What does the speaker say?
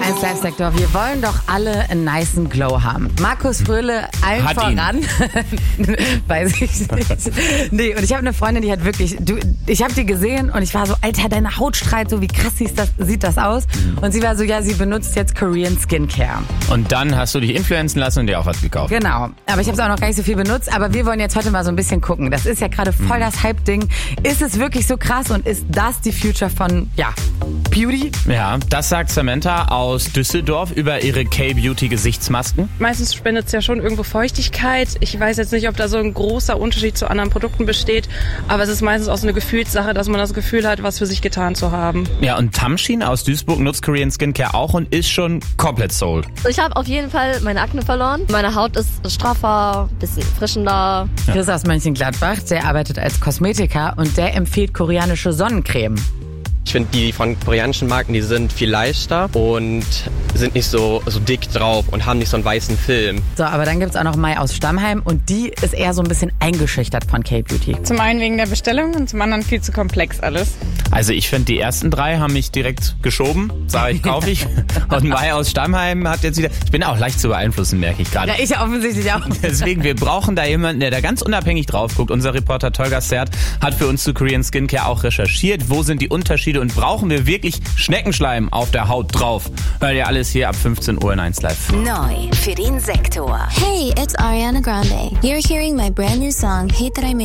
1 Live-Sektor, wir wollen doch alle einen nicen Glow haben. Markus Fröhle allen Hat voran. Weiß ich nicht. Nee, und ich habe eine Freundin, die hat wirklich, ich habe die gesehen und ich war so, Alter, deine Haut strahlt so, wie krass sieht das aus? Und sie war so, ja, sie benutzt jetzt Korean Skincare. Und dann hast du dich influenzen lassen und dir auch was gekauft. Genau, aber ich habe es auch noch gar nicht so viel benutzt, aber wir wollen jetzt heute mal so ein bisschen gucken. Das ist ja gerade voll das Hype-Ding. Ist es wirklich so krass und ist das die Future von, Beauty? Ja, das sagt Samantha aus Düsseldorf über ihre K-Beauty-Gesichtsmasken. Meistens spendet es ja schon irgendwo Feuchtigkeit. Ich weiß jetzt nicht, ob da so ein großer Unterschied zu anderen Produkten besteht, aber es ist meistens auch so eine Gefühlssache, dass man das Gefühl hat, was für sich getan zu haben. Ja, und Tamshin aus Duisburg nutzt Korean Skincare auch und ist schon komplett sold. Ich habe auf jeden Fall meine Akne verloren. Meine Haut ist straffer, bisschen frischender. Chris aus Mönchengladbach, der arbeitet als Kosmetiker und der empfiehlt koreanische Sonnencreme. Ich finde, die von koreanischen Marken, die sind viel leichter und sind nicht so dick drauf und haben nicht so einen weißen Film. So, aber dann gibt's auch noch Mai aus Stammheim und die ist eher so ein bisschen eingeschüchtert von K-Beauty. Zum einen wegen der Bestellung und zum anderen viel zu komplex alles. Also ich finde, die ersten 3 haben mich direkt geschoben. Sag ich, kaufe ich. Und Mai aus Stammheim hat jetzt wieder... Ich bin auch leicht zu beeinflussen, merke ich gerade. Ja, ich offensichtlich auch. Deswegen, wir brauchen da jemanden, der da ganz unabhängig drauf guckt. Unser Reporter Tolga Sert hat für uns zu Korean Skincare auch recherchiert. Wo sind die Unterschiede und brauchen wir wirklich Schneckenschleim auf der Haut drauf? Hört ihr alles hier ab 15 Uhr in 1 Live. Neu für den Sektor. Hey, it's Ariana Grande. You're hearing my brand new song, Hate That I Made